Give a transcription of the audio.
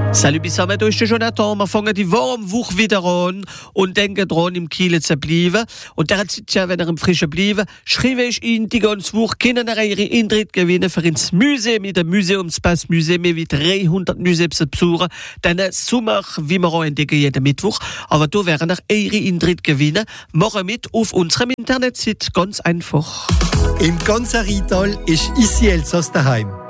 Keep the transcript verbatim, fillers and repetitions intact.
Salut zusammen, da ist der Jonathan. Wir fangen die warme Woche wieder an und denken dran, im Kiel zu bleiben. Und der Zeit, ja, wenn er im Frischen bleiben, schreibe ich Ihnen die ganze Woche, können er ihre Eintritt gewinnen für ins Museum, mit dem Museumspass Museum, wie dreihundert Museen zu besuchen. Dann Sommer, wie wir auch entdecken, jeden Mittwoch. Aber da werden er ihre Eintritt gewinnen. Machen mit auf unserem Internetseite, ganz einfach. Im ganzen Rheintal ist ici Elsass daheim.